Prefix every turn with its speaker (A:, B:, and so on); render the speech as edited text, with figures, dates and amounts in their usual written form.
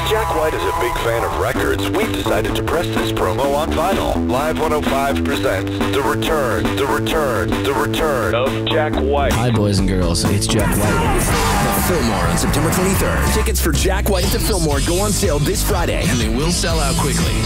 A: Jack White is a big fan of records, we've decided to press this promo on vinyl. Live 105 presents The Return of Jack White.
B: Hi, boys and girls. It's Jack White.
C: The Fillmore on September 23rd. Tickets for Jack White at the Fillmore go on sale this Friday,
B: And they will sell out quickly.